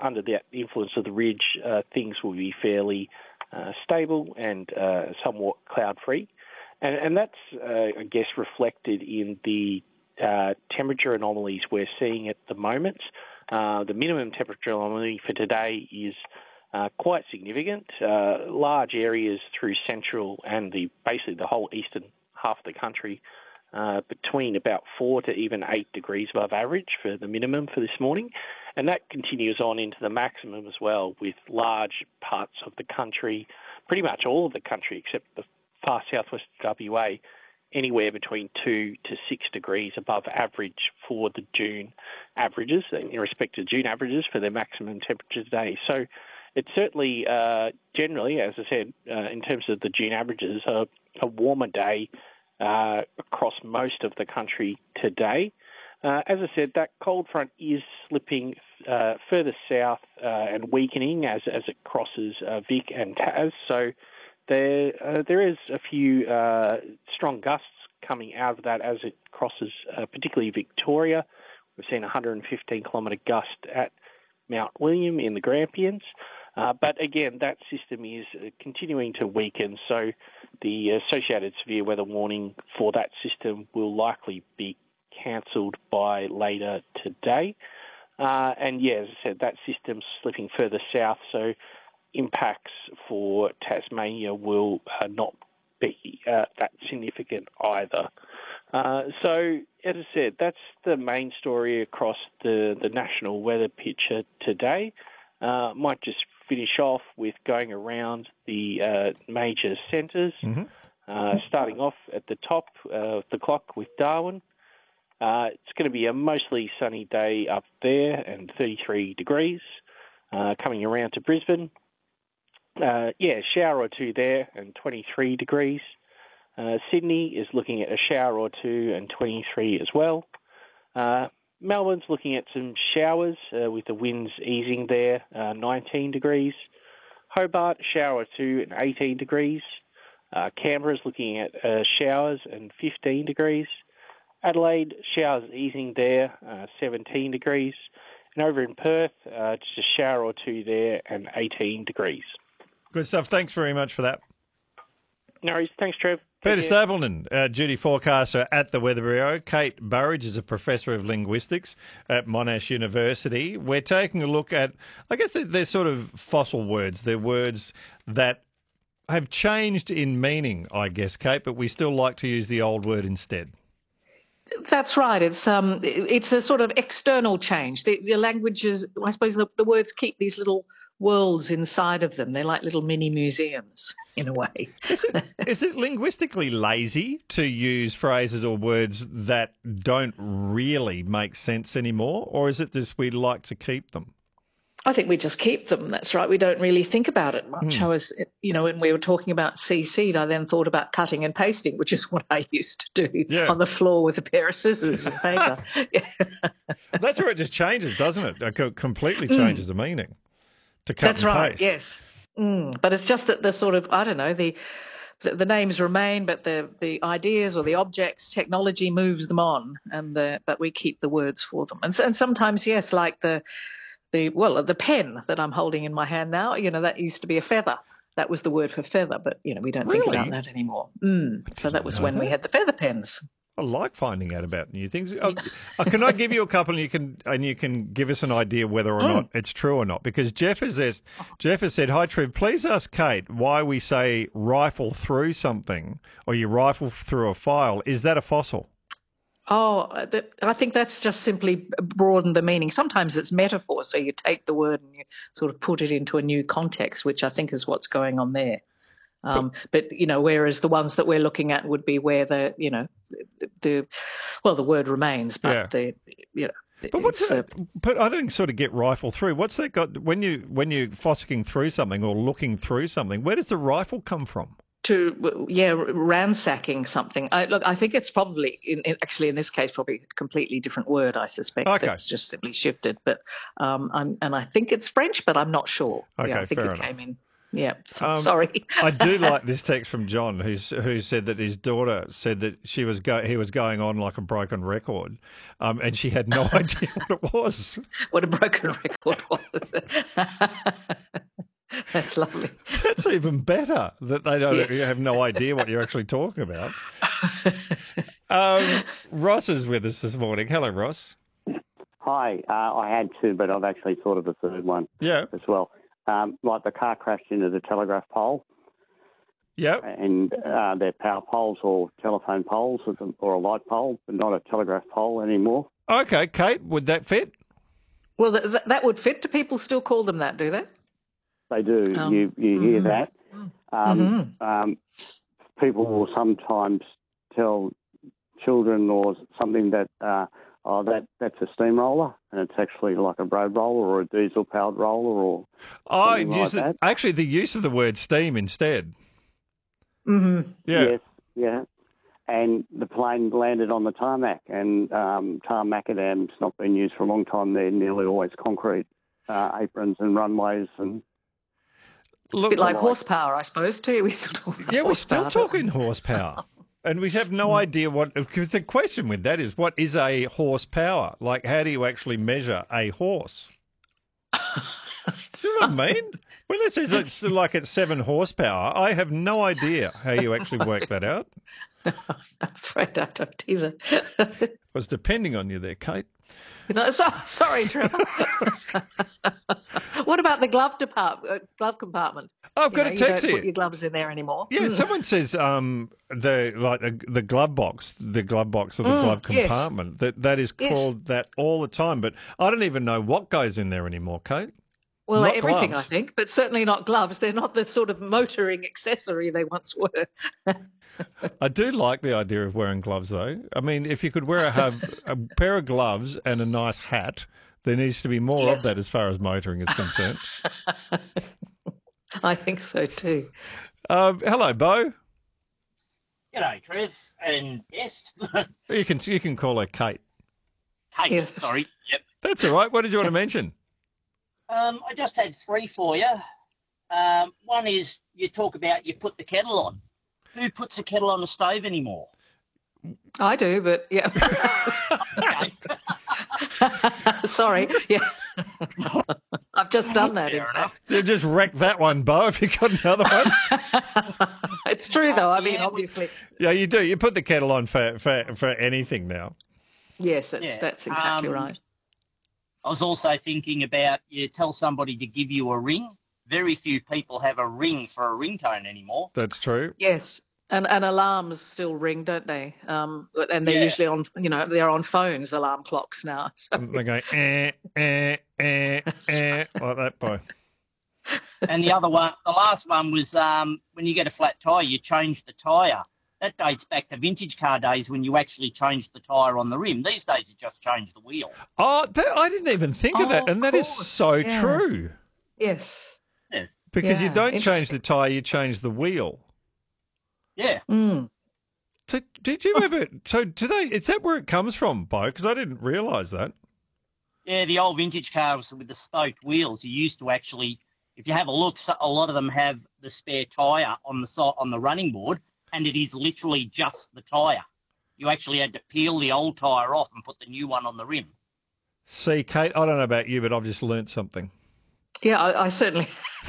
under the influence of the ridge, things will be fairly stable and somewhat cloud-free. And that's, I guess, reflected in the temperature anomalies we're seeing at the moment. The minimum temperature anomaly for today is quite significant. Large areas through central and basically the whole eastern half of the country between about 4 to even 8 degrees above average for the minimum for this morning. And that continues on into the maximum as well, with large parts of the country, pretty much all of the country except the far southwest WA, anywhere between 2 to 6 degrees above average for the June averages, in respect to June averages for their maximum temperature today. So it's certainly, generally, as I said, in terms of the June averages, a warmer day across most of the country today. As I said, that cold front is slipping further south and weakening as it crosses Vic and Tas. So there is a few strong gusts coming out of that as it crosses particularly Victoria. We've seen a 115-kilometre gust at Mount William in the Grampians. But again, that system is continuing to weaken, so the associated severe weather warning for that system will likely be cancelled by later today. And yeah, as I said, that system's slipping further south, so impacts for Tasmania will not be that significant either. So, as I said, that's the main story across the national weather picture today. Might just finish off with going around the major centres, starting off at the top of the clock with Darwin. It's going to be a mostly sunny day up there and 33 degrees. Coming around to Brisbane, shower or two there and 23 degrees. Sydney is looking at a shower or two and 23 as well. Melbourne's looking at some showers with the winds easing there, 19 degrees. Hobart, shower or two and 18 degrees. Canberra's looking at showers and 15 degrees. Adelaide, showers easing there, 17 degrees. And over in Perth, just a shower or two there and 18 degrees. Good stuff. Thanks very much for that. No worries. Thanks, Trev. Peter Stapleton, duty forecaster at the Weather Bureau. Kate Burridge is a professor of linguistics at Monash University. We're taking a look at, I guess they're sort of fossil words. They're words that have changed in meaning, I guess, Kate, but we still like to use the old word instead. That's right. It's a sort of external change. The languages, I suppose the words keep these little worlds inside of them. They're like little mini museums in a way. Is it linguistically lazy to use phrases or words that don't really make sense anymore, or is it just we like to keep them? I think we just keep them. That's right. We don't really think about it much. I was, when we were talking about seed, I then thought about cutting and pasting, which is what I used to do on the floor with a pair of scissors and paper. That's where it just changes, doesn't it? It completely changes the meaning to cut That's and right, paste. yes. But it's just that the sort of, I don't know, the names remain, but the ideas or the objects, technology moves them on, but we keep the words for them. And sometimes, yes, like the pen that I'm holding in my hand now, that used to be a feather. That was the word for feather, but, we don't think about that anymore. So that was when we had the feather pens. I like finding out about new things. Can I give you a couple and you can give us an idea whether or not it's true or not? Because Jeff has said, "Hi, Trev, please ask Kate why we say rifle through something or you rifle through a file. Is that a fossil?" Oh, I think that's just simply broadened the meaning. Sometimes it's metaphor, so you take the word and you sort of put it into a new context, which I think is what's going on there. But whereas the ones that we're looking at would be where the word remains, but But what's that? But I don't sort of get rifle through. What's that got when you're fossicking through something or looking through something? Where does the rifle come from? Ransacking something. I think it's probably in this case probably a completely different word. I suspect that's just simply shifted. But I think it's French, but I'm not sure. Okay, I think fair it enough. came in. Yeah, sorry. I do like this text from John, who said that his daughter said that he was going on like a broken record, and she had no idea what it was. What a broken record was. That's lovely. That's even better, that they don't Yes. have no idea what you're actually talking about. Ross is with us this morning. Hello, Ross. Hi, I had two, but I've actually thought of a third one Yeah. as well. Like the car crashed into the telegraph pole, Yep. and they're power poles or telephone poles or a light pole, but not a telegraph pole anymore. Okay, Kate, would that fit? Well, that would fit. Do people still call them that, do they? They do. You hear that? People will sometimes tell children or something that that's a steamroller, and it's actually like a road roller or a diesel-powered roller or something like that. Actually, the use of the word steam instead. Mm-hmm. Yeah. Yes, yeah. And the plane landed on the tarmac, and macadam's not been used for a long time. They're nearly always concrete aprons and runways and. A bit like horsepower, I suppose, too. We still talk about We're still horsepower. talking horsepower. And we have no idea because the question with that is, what is a horsepower? Like, how do you actually measure a horse? Do you know what I mean? When it says it's like it's 7 horsepower, I have no idea how you actually work that out. No, I'm afraid I don't either. I was depending on you there, Kate. Sorry, Trevor. What about the glove compartment? I've got a text you don't here. put your gloves in there anymore. Yeah, someone says the glove box, or the glove compartment. Yes. That is called that all the time. But I don't even know what goes in there anymore, Kate. Well, Not everything, gloves. I think, but certainly not gloves. They're not the sort of motoring accessory they once were. I do like the idea of wearing gloves, though. I mean, if you could have a pair of gloves and a nice hat, there needs to be more of that as far as motoring is concerned. I think so too. Hello, Bo. G'day, Trev and guest. You can call her Kate. Kate, Yes. sorry. Yep. That's all right. What did you want to mention? I just had 3 for you. One is you talk about you put the kettle on. Who puts the kettle on the stove anymore? I do, but yeah. Okay. Sorry. Yeah. I've just done that, in Fair enough. fact. You just wrecked that one, Bo. Have you got another one? It's true, though. I mean, Yeah, obviously. Yeah, you do. You put the kettle on for anything now. Yes, Yeah. that's exactly right. I was also thinking about you tell somebody to give you a ring. Very few people have a ring for a ringtone anymore. That's true. Yes. And alarms still ring, don't they? And they're Yeah. usually on, they're on phones, alarm clocks now. So, They go like that, Bo. And the other one, the last one was when you get a flat tyre, you change the tyre. That dates back to vintage car days when you actually changed the tyre on the rim. These days you just change the wheel. Oh, I didn't even think of that, Oh, and of that is course, so yeah. true. yes. Yeah. Because you Yeah, don't change interesting. the tyre, you change the wheel. Yeah. Mm. So, did you ever? So, do they? Is that where it comes from, Bo? Because I didn't realise that. Yeah, the old vintage cars with the spoked wheels, you used to actually, if you have a look, a lot of them have the spare tyre on the running board, and it is literally just the tyre. You actually had to peel the old tyre off and put the new one on the rim. See, Kate, I don't know about you, but I've just learnt something. Yeah, I certainly.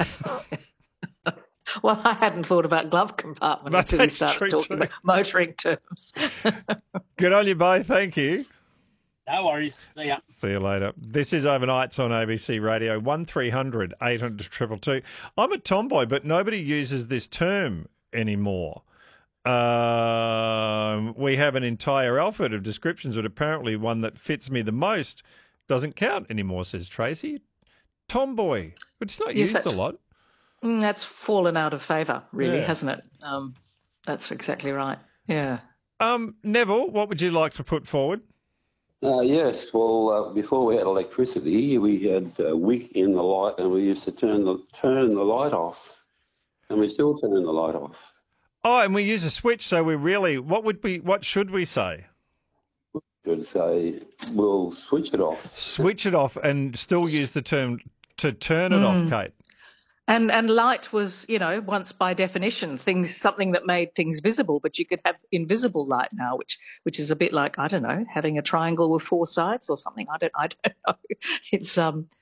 Well, I hadn't thought about glove compartment No, until we that's started true talking too. about motoring terms. Good on you, Bo. Thank you. No worries. See ya. See you later. This is Overnights on ABC Radio, 1300 800 222. I'm a tomboy, but nobody uses this term anymore. We have an entire alphabet of descriptions, but apparently one that fits me the most doesn't count anymore, says Tracy. Tomboy. But it's not Yes, used a lot. That's fallen out of favour, really, Yeah. hasn't it? That's exactly right. Yeah. Neville, what would you like to put forward? Yes, well, before we had electricity, we had a wick in the light, and we used to turn the light off, and we still turn the light off. Oh, and we use a switch, so we really, what should we say? Should say we'll switch it off. Switch it off and still use the term to turn it off, Kate. And light was, once by definition, something that made things visible, but you could have invisible light now, which is a bit like, I don't know, having a triangle with 4 sides or something. I don't know. It's